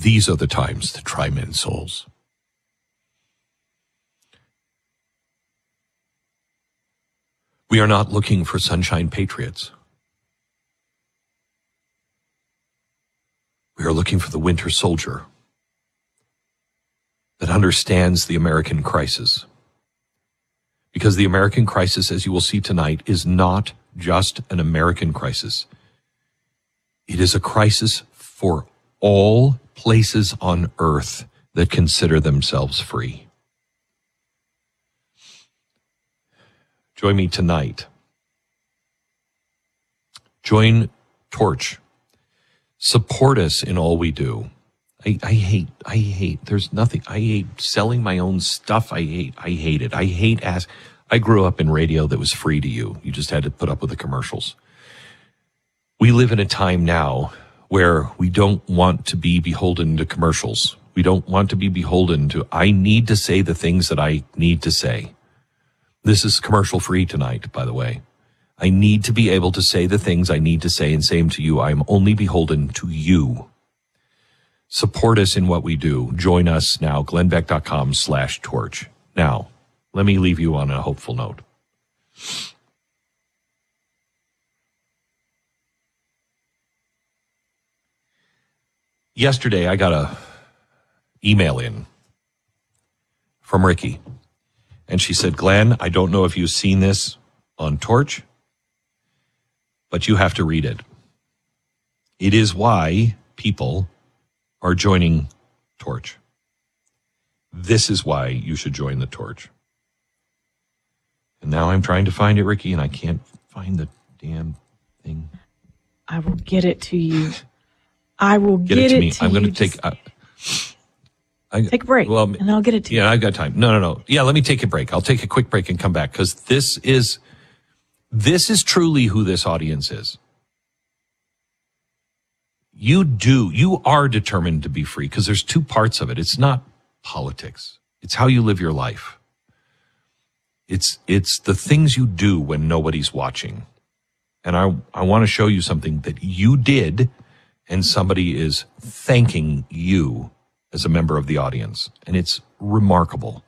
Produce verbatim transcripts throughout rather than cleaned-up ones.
These are the times to try men's souls. We are not looking for sunshine patriots. We are looking for the winter soldier that understands the American crisis. Because the American crisis, as you will see tonight, is not just an American crisis. It is a crisis for all places on earth that consider themselves free. Join me tonight. Join Torch. Support us in all we do. I, I hate, I hate, there's nothing, I hate selling my own stuff. I hate, I hate it. I hate as I grew up in radio that was free to you. You just had to put up with the commercials. We live in a time now where we don't want to be beholden to commercials. We don't want to be beholden to, I need to say the things that I need to say. This is commercial free tonight, by the way. I need to be able to say the things I need to say and say them to you. I'm only beholden to you. Support us in what we do. Join us now, glennbeck.com slash torch. Now, let me leave you on a hopeful note. Yesterday, I got a email in from Ricky. And she said, Glenn, I don't know if you've seen this on Torch, but you have to read it. It is why people are joining Torch. This is why you should join the Torch. And now I'm trying to find it, Ricky, and I can't find the damn thing. I will get it to you. I will get, get it to it me. To I'm going to take. take. Uh, I, take a break, well, and I'll get it to yeah, you. Yeah, I've got time. No, no, no. Yeah, let me take a break. I'll take a quick break and come back because this is, this is truly who this audience is. You do, you are determined to be free because there's two parts of it. It's not politics. It's how you live your life. It's, it's the things you do when nobody's watching. And I, I want to show you something that you did and somebody is thanking you as a member of the audience. And it's remarkable.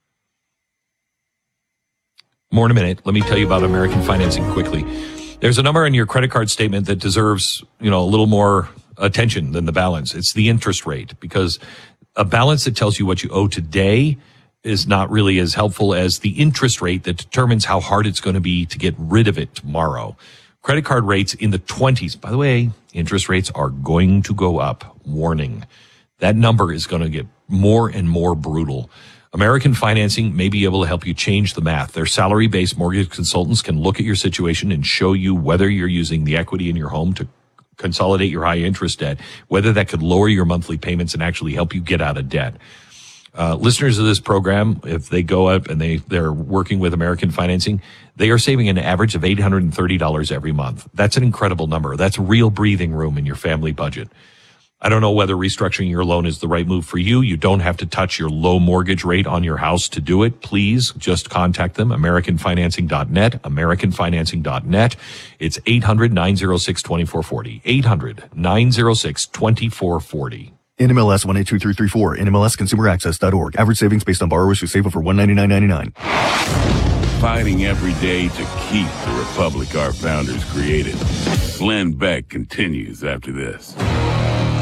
More in a minute. Let me tell you about American Financing quickly. There's a number in your credit card statement that deserves, you know, a little more attention than the balance. It's the interest rate, because a balance that tells you what you owe today is not really as helpful as the interest rate that determines how hard it's going to be to get rid of it tomorrow. Credit card rates in the twenties. By the way, interest rates are going to go up. Warning. That number is going to get more and more brutal. American Financing may be able to help you change the math. Their salary-based mortgage consultants can look at your situation and show you whether you're using the equity in your home to consolidate your high interest debt, whether that could lower your monthly payments and actually help you get out of debt. Uh, listeners of this program, if they go up and they, they're working with American Financing, they are saving an average of eight hundred thirty dollars every month. That's an incredible number. That's real breathing room in your family budget. I don't know whether restructuring your loan is the right move for you. You don't have to touch your low mortgage rate on your house to do it. Please just contact them, american financing dot net, american financing dot net. It's eight hundred, nine oh six, two four four oh, eight hundred, nine oh six, two four four oh. N M L S one eight two three three four, N M L S consumer access dot org. Average savings based on borrowers who save over one hundred ninety-nine dollars and ninety-nine cents. Fighting every day to keep the republic our founders created. Glenn Beck continues after this.